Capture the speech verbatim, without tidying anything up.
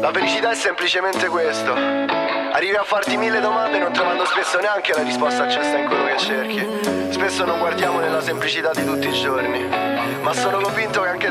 La felicità è semplicemente questo. Arrivi a farti mille domande non trovando spesso neanche la risposta c'è sta in quello che cerchi. Spesso non guardiamo nella semplicità di tutti i giorni, ma sono convinto che anche